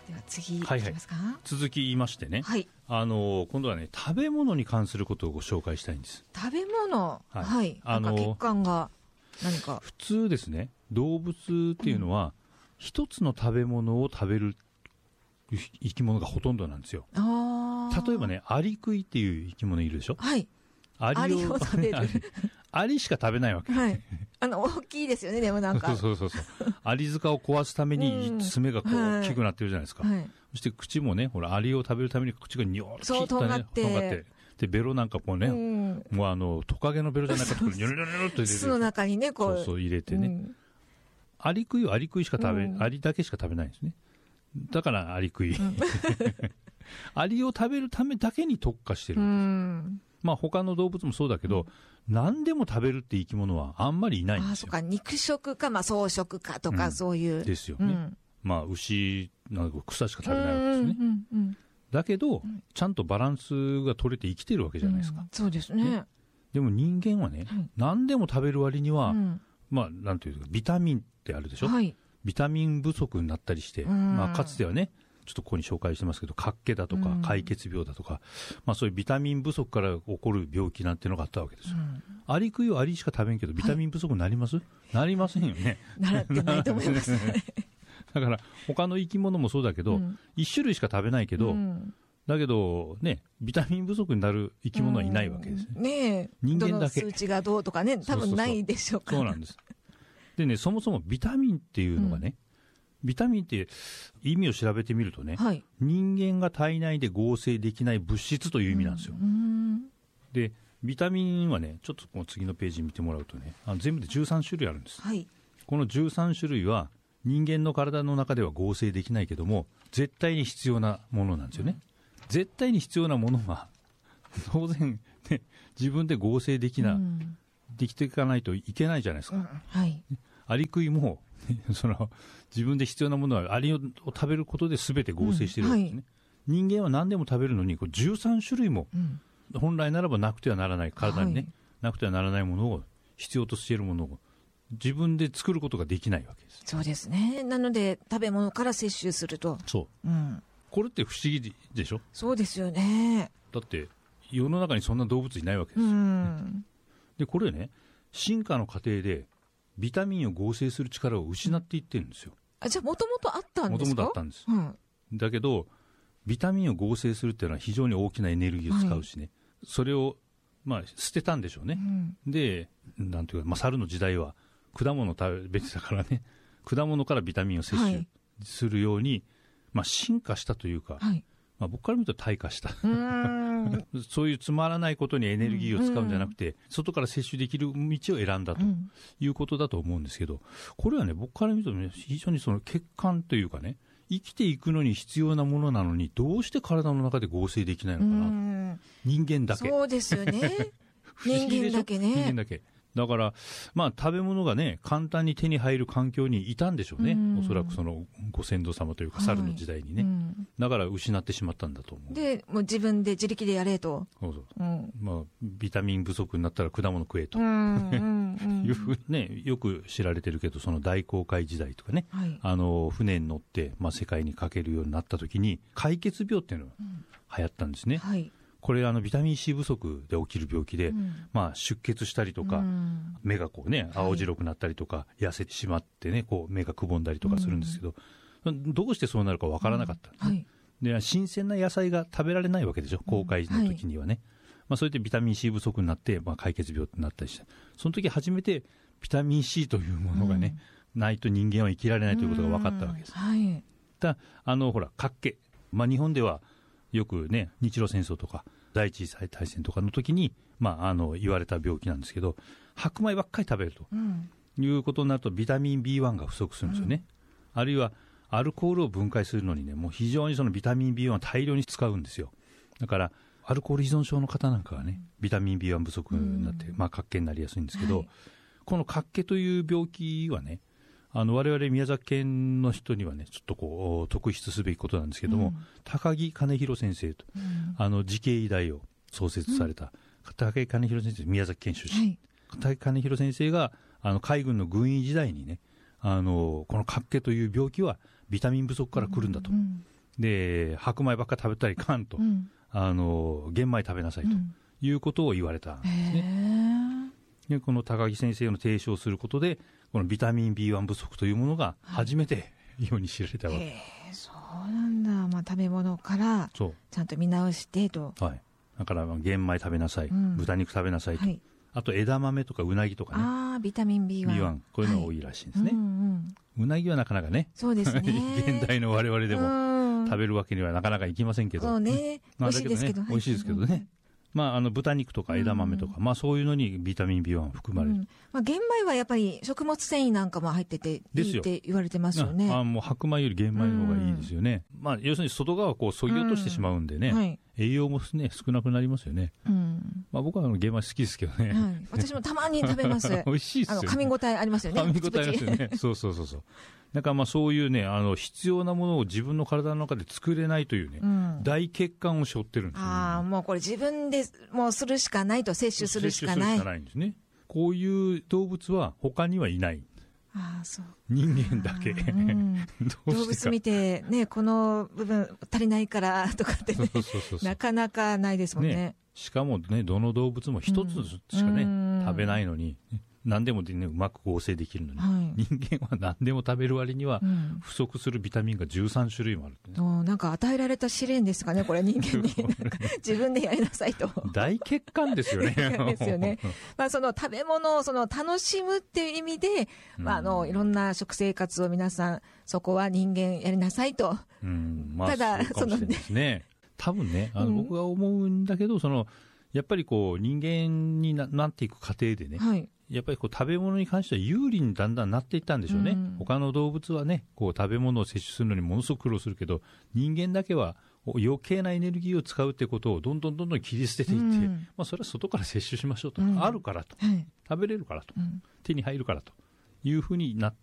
では次いきますか。 続き言いましてね、 はい、 今度はね、食べ物に関することをご紹介したいんです。 食べ物、はい、なんか血管が何か。普通ですね、動物っていうのは、一つの食べ物を食べる生き物がほとんどなんですよ。例えばね、アリクイっていう生き物いるでしょ。 はい。アリを食べる。 アリしか食べないわけ。 はい。大きいですよね、でもなんか。 そう。アリ塚を壊すために爪がこう大きくなってるじゃないですか。はい、そして口もね、ほら、アリを食べるために口がニョーッと切ったね、とんがって。で、ベロなんかこうね、もうトカゲのベロじゃないかところにニョロニョロニョロっと入れて。 巣の中にね、こう。 そう入れてね。アリクイはアリクイしかアリだけしか食べないんですね。だからアリクイ。アリを食べるためだけに特化してるんです。まあ他の動物もそうだけど、何でも食べるって生き物はあんまりいないんですよ。 そうか、肉食か、まあ草食かとか、そういう。 ですよね。まあ牛なんか草しか食べないわけですね。だけど、ちゃんとバランスが取れて生きてるわけじゃないですか。 そうですね。 でも人間はね、何でも食べる割には、まあなんていうか、ビタミンってあるでしょ。ビタミン不足になったりして、まあかつてはね、ちょっとここに紹介してますけど、脚気だとか、解血病だとか、まあそういうビタミン不足から起こる病気なんていうのがあったわけですよ。アリクイはアリしか食べんけど、ビタミン不足になります？なりませんよね。 習ってないと思います。 だから、他の生き物もそうだけど、一種類しか食べないけど、だけど、ね、ビタミン不足になる生き物はいないわけですね。 ねえ。 人間だけ。 数値がどうとかね、多分ないでしょうか。 そうなんです。でね、そもそもビタミンっていうのがね、ビタミンって意味を調べてみるとね、人間が体内で合成できない物質という意味なんですよ。で、ビタミンはね、ちょっとこの次のページ見てもらうとね、全部で13種類あるんです。この13種類は人間の体の中では合成できないけども、絶対に必要なものなんですよね。絶対に必要なものは、当然、ね、自分で合成できていかないといけないじゃないですか。アリクイも自分で必要なものはアリを食べることで全て合成しているわけですね。人間は何でも食べるのに13種類も、本来ならばなくてはならない、体にね、なくてはならないものを、必要としているものを自分で作ることができないわけです。 そうですね。なので食べ物から摂取すると。 そう。これって不思議でしょ？ そうですよね。 だって世の中にそんな動物いないわけですよ。で、これね、進化の過程でビタミンを合成する力を失っていってるんですよ。 じゃあもともとあったんですか？ もともとあったんです。だけどビタミンを合成するっていうのは非常に大きなエネルギーを使うしね、それをまあ捨てたんでしょうね。で、なんていうか、まあ猿の時代は果物を食べてたからね、果物からビタミンを摂取するように、まあ進化したというか、まあ僕から見ると退化した。そういうつまらないことにエネルギーを使うんじゃなくて、外から摂取できる道を選んだということだと思うんですけど、これはね、僕から見るとね、非常にその欠陥というかね、生きていくのに必要なものなのに、どうして体の中で合成できないのかな。人間だけ。 そうですよね。人間だけね。 人間だけ。だから、まあ食べ物がね、簡単に手に入る環境にいたんでしょうね。おそらくそのご先祖様というか猿の時代にね。だから失ってしまったんだと思う。 で、もう自分で自力でやれと。 まあ、ビタミン不足になったら果物食えと。いうふうにね、よく知られてるけど、その大航海時代とかね、船に乗って、まあ世界にかけるようになった時に、解血病っていうのが流行ったんですね。これビタミン C 不足で起きる病気で、まあ出血したりとか、目がこうね、青白くなったりとか、痩せてしまってね、こう目がくぼんだりとかするんですけど、どうしてそうなるかわからなかった、で、新鮮な野菜が食べられないわけでしょ、航海の時にはね。まあそうやってビタミン C 不足になって、まあ解血病になったりして、その時初めてビタミン C というものがね、ないと人間は生きられないということが分かったわけです。ほら、脚気。まあ日本では、よくね、日露戦争とか、第一次大戦とかの時に、まあ、言われた病気なんですけど、白米ばっかり食べると、いうことになると、ビタミン B1 が不足するんですよね。あるいは、アルコールを分解するのにね、もう非常にそのビタミン B1 を大量に使うんですよ。だから、アルコール依存症の方なんかはね、ビタミン B1 不足になって、まあ、脚気になりやすいんですけど、この脚気という病気はね、我々宮崎県の人にはね、ちょっとこう、特筆すべきことなんですけども、高木兼弘先生と、慈恵医大を創設された、高木兼弘先生、宮崎県出身。高木兼弘先生が、海軍の軍医時代にね、この脚気という病気はビタミン不足から来るんだとで白米ばっか食べたらいかんと、玄米食べなさいということを言われたんですね。でこの高木先生の提唱することで、このビタミン B1 不足というものが初めて世に知られたわけ。 そうなんだ。まあ、食べ物からちゃんと見直してと。 はい。だから玄米食べなさい、豚肉食べなさいと、あと枝豆とかうなぎとかね。 ビタミン B1。 こういうのが多いらしいんですね。うなぎはなかなかね。 そうですね。 現代の我々でも食べるわけにはなかなかいきませんけど。 そうね。美味しいですけど。 美味しいですけどね。まあ、豚肉とか枝豆とか、まあ、そういうのにビタミン B1 含まれる。 まあ、玄米はやっぱり食物繊維なんかも入ってていいって言われてますよね。 もう白米より玄米の方がいいですよね。まあ、要するに外側をこう削ぎ落としてしまうんでね、栄養もね、少なくなりますよね。まあ、僕は玄米好きですけどね。 私もたまに食べます。 美味しいですよね。 噛み応えありますよね。 噛み応えありますよね。そうそうそうそう。だからまあそういうね、必要なものを自分の体の中で作れないというね、大欠陥を背負ってるんですよ、 もうこれ自分でもうするしかないと、摂取するしかない。摂取するしかないんですね。こういう動物は他にはいない。 そう。 人間だけ。 動物見て、ね、この部分足りないからとかってね、なかなかないですもんね。 しかもね、どの動物も一つしかね、食べないのに、何でもでね、うまく合成できるのに、人間は何でも食べる割には、不足するビタミンが13種類もある、 なんか与えられた試練ですかね、これ人間に。自分でやりなさいと。 大欠陥ですよね。 ですよね。まあその食べ物を楽しむっていう意味で、まあいろんな食生活を皆さん、そこは人間やりなさいと。 まあ、ただ、そうかもしれないですね。多分ね、僕が思うんだけど、やっぱりこう、人間になっていく過程でね、やっぱりこう食べ物に関しては有利にだんだんなっていったんでしょうね。他の動物はね、こう食べ物を摂取するのにものすごく苦労するけど、人間だけは余計なエネルギーを使うってことをどんどん切り捨てていって、まあそれは外から摂取しましょうと。あるからと。食べれるからと。手に入るからというふうになっ